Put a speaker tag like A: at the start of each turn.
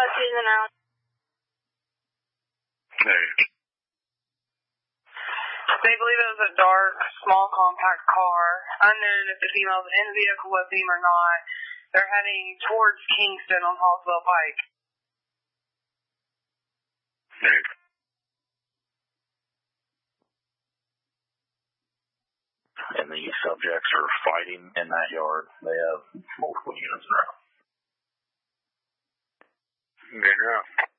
A: in and out.
B: Hey.
A: They believe it was a dark, small, compact car. Unknown if the females in the vehicle with them or not. They're heading towards Kingston on Hallsville Pike.
B: Hey.
C: And the subjects are fighting in that yard. They have multiple units around.
B: Good enough.